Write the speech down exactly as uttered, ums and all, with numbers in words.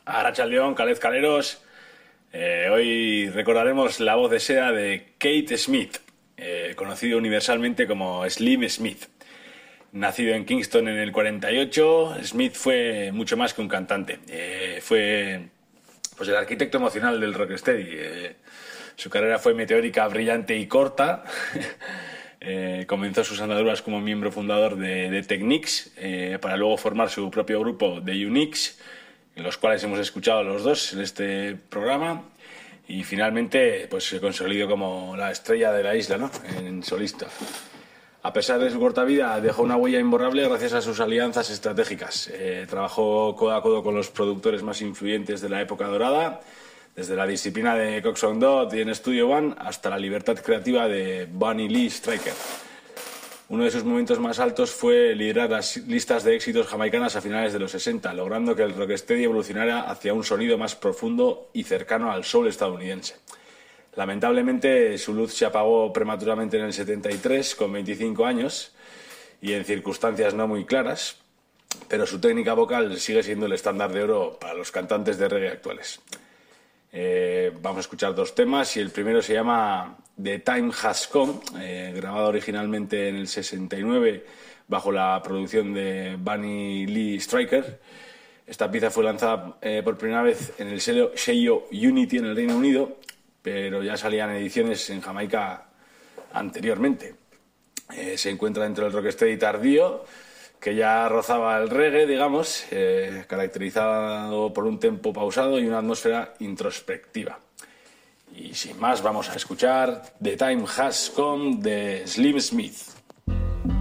Arratsaldeon, Calez Caleros. Eh, hoy recordaremos la voz de seda de Keith Smith, eh, conocido universalmente como Slim Smith. Nacido en Kingston en el cuarenta y ocho, Smith fue mucho más que un cantante. Eh, fue pues el arquitecto emocional del rocksteady. Eh, su carrera fue meteórica, brillante y corta. Eh, comenzó sus andaduras como miembro fundador de, de Technics, eh, para luego formar su propio grupo The Uniques, en los cuales hemos escuchado a los dos en este programa, y finalmente pues se consolidó como la estrella de la isla, ¿no?, en solista. A pesar de su corta vida, dejó una huella imborrable gracias a sus alianzas estratégicas. Eh, trabajó codo a codo con los productores más influyentes de la época dorada, desde la disciplina de Cox and Dodd y en Studio One hasta la libertad creativa de Bunny Lee Stryker. Uno de sus momentos más altos fue liderar las listas de éxitos jamaicanas a finales de los sesenta, logrando que el rocksteady evolucionara hacia un sonido más profundo y cercano al soul estadounidense. Lamentablemente, su luz se apagó prematuramente en el setenta y tres, con veinticinco años, y en circunstancias no muy claras, pero su técnica vocal sigue siendo el estándar de oro para los cantantes de reggae actuales. Eh, vamos a escuchar dos temas, y el primero se llama The Time Has Come, eh, grabado originalmente en el sesenta y nueve bajo la producción de Bunny Lee Stryker. Esta pieza fue lanzada eh, por primera vez en el sello, sello Unity en el Reino Unido, pero ya salían ediciones en Jamaica anteriormente. Eh, se encuentra dentro del rocksteady tardío, que ya rozaba el reggae, digamos, eh, caracterizado por un tempo pausado y una atmósfera introspectiva. Y sin más, vamos a escuchar The Time Has Come de Slim Smith.